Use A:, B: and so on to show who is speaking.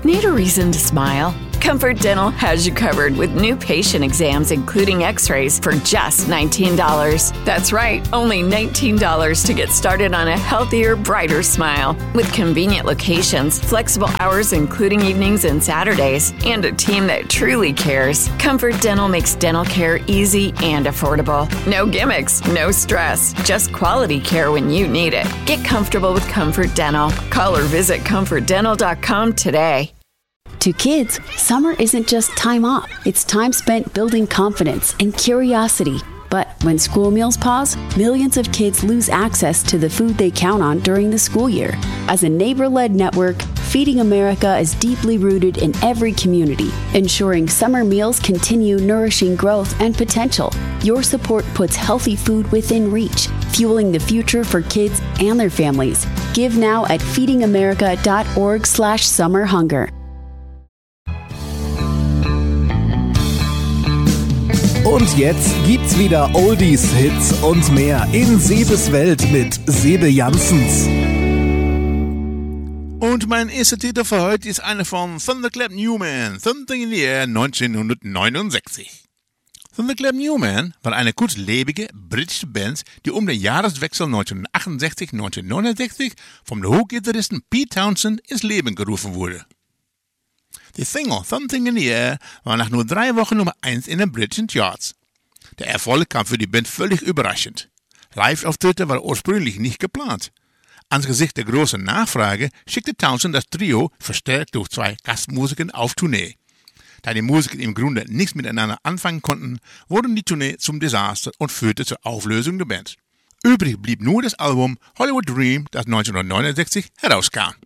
A: Need a reason to smile? Comfort Dental has you covered with new patient exams, including x-rays, for just $19. That's right, only $19 to get started on a healthier, brighter smile. With convenient locations, flexible hours including evenings and Saturdays, and a team that truly cares, Comfort Dental makes dental care easy and affordable. No gimmicks, no stress, just quality care when you need it. Get comfortable with Comfort Dental. Call or visit ComfortDental.com today.
B: To kids, summer isn't just time off. It's time spent building confidence and curiosity. But when school meals pause, millions of kids lose access to the food they count on during the school year. As a neighbor-led network, Feeding America is deeply rooted in every community, ensuring summer meals continue nourishing growth and potential. Your support puts healthy food within reach, fueling the future for kids and their families. Give now at feedingamerica.org/summerhunger.
C: Und jetzt gibt's wieder Oldies, Hits und mehr in Sebes Welt mit Sebe Janssens.
D: Und mein erster Titel für heute ist einer von Thunderclap Newman, Something in the Air 1969. Thunderclap Newman war eine kurzlebige britische Band, die um den Jahreswechsel 1968-1969 vom Hochgitarristen Pete Townshend ins Leben gerufen wurde. Die Single Something in the Air war nach nur 3 Wochen Nummer 1 in den britischen Charts. Der Erfolg kam für die Band völlig überraschend. Live-Auftritte waren ursprünglich nicht geplant. Angesichts der großen Nachfrage schickte Townshend das Trio, verstärkt durch 2 Gastmusiker, auf Tournee. Da die Musiker im Grunde nichts miteinander anfangen konnten, wurde die Tournee zum Desaster und führte zur Auflösung der Band. Übrig blieb nur das Album Hollywood Dream, das 1969 herauskam.